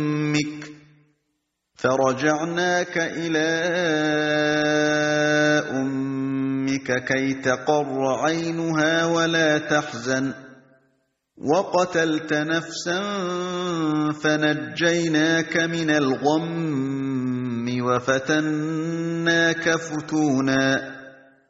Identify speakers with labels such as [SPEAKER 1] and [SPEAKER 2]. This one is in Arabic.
[SPEAKER 1] أمك فرجعناك إلى أمك كي تقر عينها ولا تحزن وقتلت نفسا فنجيناك من الغم وفتناك فتونا